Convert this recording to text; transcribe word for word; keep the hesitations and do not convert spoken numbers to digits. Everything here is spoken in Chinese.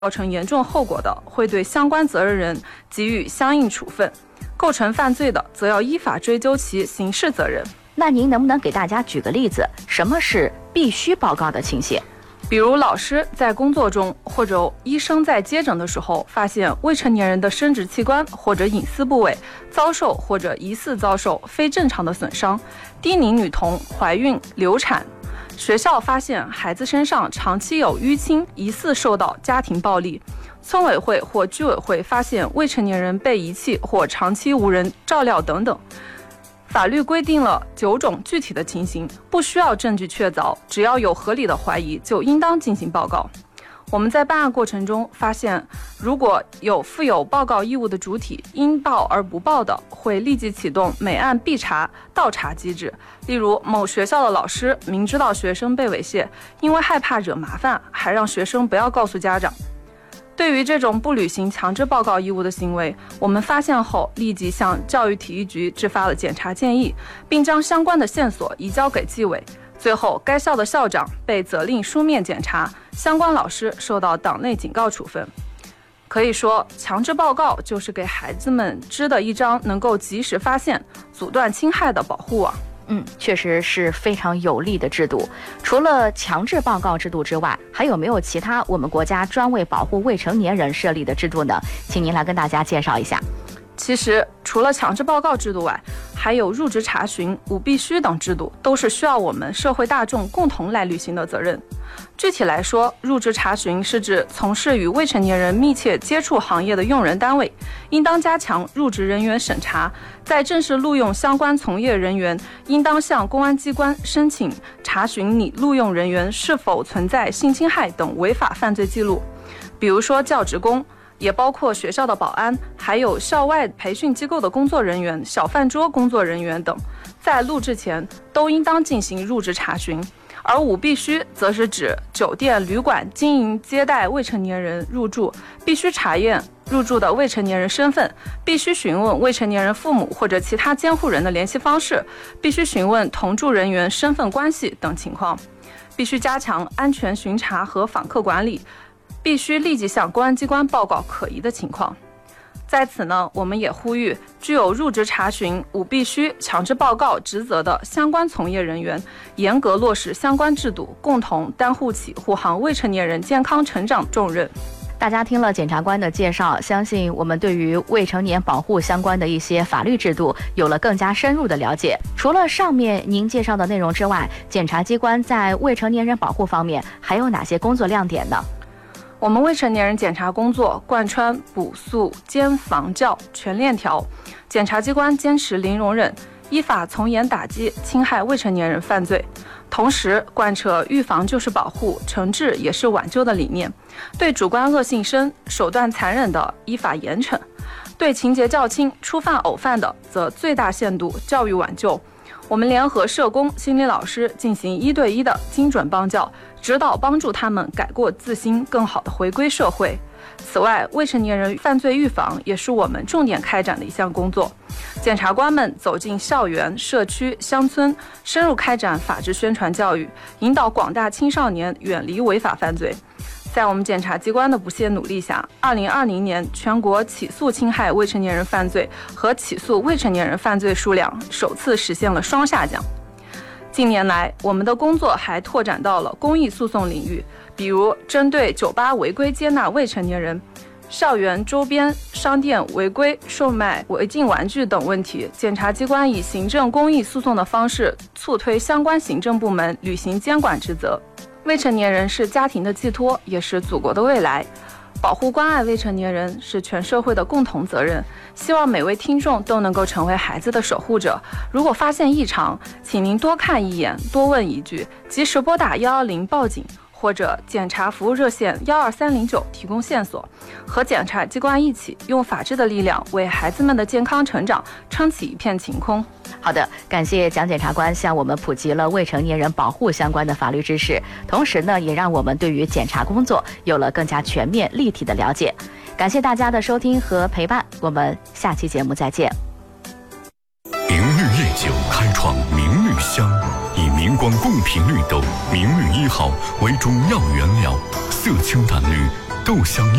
造成严重后果的，会对相关责任人给予相应处分；构成犯罪的，则要依法追究其刑事责任。 那您能不能给大家举个例子，什么是必须报告的情形？ 比如老师在工作中，或者医生在接诊的时候，发现未成年人的生殖器官或者隐私部位遭受或者疑似遭受非正常的损伤；低龄女童怀孕、流产；学校发现孩子身上长期有淤青，疑似受到家庭暴力；村委会或居委会发现未成年人被遗弃或长期无人照料等等。法律规定了九种具体的情形，不需要证据确凿，只要有合理的怀疑，就应当进行报告。我们在办案过程中发现，如果有负有报告义务的主体应报而不报的，会立即启动每案必查、倒查机制。例如，某学校的老师明知道学生被猥亵，因为害怕惹麻烦，还让学生不要告诉家长。对于这种不履行强制报告义务的行为，我们发现后立即向教育体育局制发了检查建议，并将相关的线索移交给纪委。最后，该校的校长被责令书面检查，相关老师受到党内警告处分。可以说，强制报告就是给孩子们织的一张能够及时发现、阻断侵害的保护网。 嗯，确实是非常有利的制度。除了强制报告制度之外，还有没有其他我们国家专为保护未成年人设立的制度呢？请您来跟大家介绍一下。 其实，除了强制报告制度外，还有入职查询、五必须等制度，都是需要我们社会大众共同来履行的责任。具体来说，入职查询是指从事与未成年人密切接触行业的用人单位，应当加强入职人员审查，在正式录用相关从业人员，应当向公安机关申请查询你录用人员是否存在性侵害等违法犯罪记录，比如说教职工，也包括学校的保安，还有校外培训机构的工作人员、小饭桌工作人员等，在录制前都应当进行入职查询。而五必须则是指酒店、旅馆经营接待未成年人入住，必须查验入住的未成年人身份，必须询问未成年人父母或者其他监护人的联系方式，必须询问同住人员身份关系等情况，必须加强安全巡查和访客管理，必须立即向公安机关报告可疑的情况。在此呢，我们也呼吁具有入职查询、五必须、强制报告职责的相关从业人员，严格落实相关制度，共同担负起护航未成年人健康成长重任。 大家听了检察官的介绍，相信我们对于未成年保护相关的一些法律制度有了更加深入的了解。除了上面您介绍的内容之外，检察机关在未成年人保护方面还有哪些工作亮点呢？ 我们未成年人检查工作贯穿补诉、监、防、教全链条，检察机关坚持零容忍，依法从严打击侵害未成年人犯罪，同时贯彻预防就是保护、惩治也是挽救的理念，对主观恶性深、手段残忍的依法严惩，对情节较轻、初犯偶犯的则最大限度教育挽救。我们联合社工、心理老师进行一对一的精准帮教，指导帮助他们改过自新，更好地回归社会。此外，未成年人犯罪预防也是我们重点开展的一项工作。检察官们走进校园、社区、乡村，深入开展法治宣传教育，引导广大青少年远离违法犯罪。在我们检察机关的不懈努力下，二零二零年全国起诉侵害未成年人犯罪和起诉未成年人犯罪数量首次实现了双下降。近年来，我们的工作还拓展到了公益诉讼领域，比如针对酒吧违规接纳未成年人、校园周边商店违规售卖违禁玩具等问题，检察机关以行政公益诉讼的方式促推相关行政部门履行监管职责。未成年人是家庭的寄托，也是祖国的未来。保护关爱未成年人是全社会的共同责任，希望每位听众都能够成为孩子的守护者。如果发现异常，请您多看一眼，多问一句，及时拨打一一零报警，或者检察服务热线一二三零九提供线索，和检察机关一起用法治的力量为孩子们的健康成长撑起一片晴空。 好的，感谢蒋检察官向我们普及了未成年人保护相关的法律知识，同时呢，也让我们对于检察工作有了更加全面立体的了解。感谢大家的收听和陪伴，我们下期节目再见。 明日夜酒开创明日香，以明连广贡品绿豆，名誉一号为中药原料，色清淡绿，豆香。